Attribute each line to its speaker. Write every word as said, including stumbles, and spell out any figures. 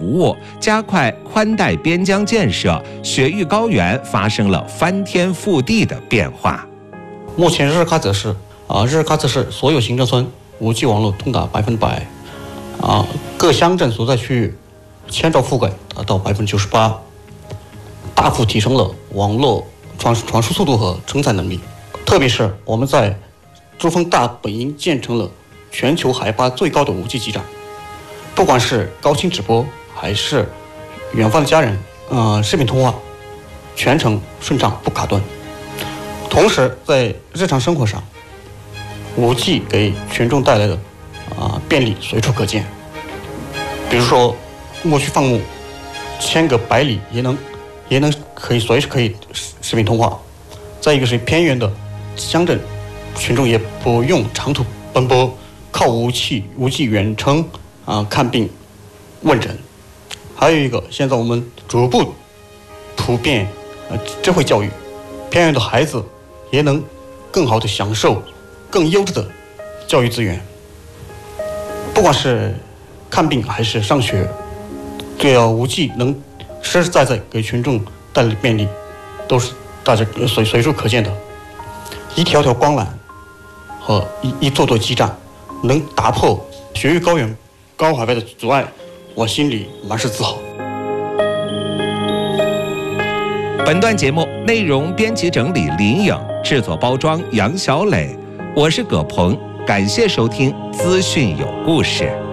Speaker 1: 服务，加快宽带边疆建设，雪域高原发生了翻天覆地的变化。
Speaker 2: 目前日喀则市啊，日喀则市所有行政村 五 G 网络通达百分百，啊，各乡镇所在区域千兆覆盖达到百分之九十八，大幅提升了网络传传输速度和承载能力。特别是我们在珠峰大本营建成了全球海拔最高的 五 G 基站，不管是高清直播还是远方的家人，呃，视频通话，全程顺畅不卡顿。同时，在日常生活上 ，五 G 给群众带来的啊、呃、便利随处可见。比如说，牧区放牧，千个百里也能也能可以随时可以视频通话。再一个是偏远的乡镇，群众也不用长途奔波，靠五 G 五 G 远程啊、呃、看病问诊。还有一个，现在我们逐步普遍呃智慧教育，偏远的孩子也能更好的享受更优质的教育资源。不管是看病还是上学，只要 五 G 能实实在在给群众带来便利，都是大家随随处可见的。一条条光缆和一一座座基站，能打破雪域高原高海拔的阻碍，我心里满是自豪。
Speaker 1: 本段节目内容编辑整理林颖，制作包装杨小磊，我是葛鹏，感谢收听资讯有故事。